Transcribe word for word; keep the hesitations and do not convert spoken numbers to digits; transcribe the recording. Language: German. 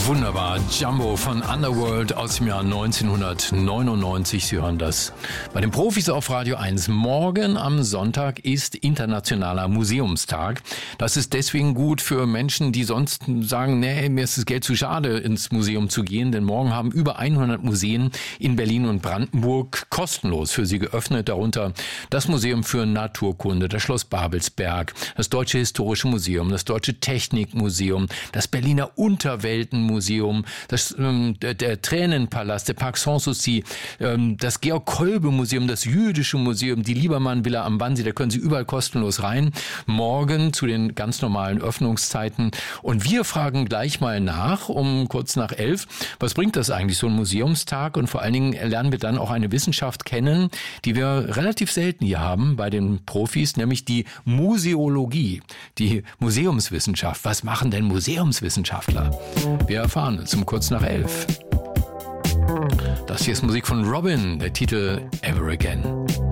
Wunderbar, Jumbo von Underworld aus dem Jahr neunzehnhundertneunundneunzig. Sie hören das bei den Profis auf Radio eins. Morgen am Sonntag ist Internationaler Museumstag. Das ist deswegen gut für Menschen, die sonst sagen, nee, mir ist das Geld zu schade, ins Museum zu gehen. Denn morgen haben über hundert Museen in Berlin und Brandenburg kostenlos für sie geöffnet. Darunter das Museum für Naturkunde, das Schloss Babelsberg, das Deutsche Historische Museum, das Deutsche Technikmuseum, das Berliner Unterweltenmuseum, das, ähm, der, der Tränenpalast, der Park Sanssouci, ähm, das Georg-Kolbe-Museum, das Jüdische Museum, die Liebermann-Villa am Wannsee, da können Sie überall kostenlos rein. Morgen zu den ganz normalen Öffnungszeiten. Und wir fragen gleich mal nach, um kurz nach elf, was bringt das eigentlich, so ein Museumstag? Und vor allen Dingen lernen wir dann auch eine Wissenschaft kennen, die wir relativ selten hier haben bei den Profis, nämlich die Museologie, die Museumswissenschaft. Was machen denn Museumswissenschaftler? Wir erfahren es um kurz nach elf. Das hier ist Musik von Robin, der Titel Ever Again.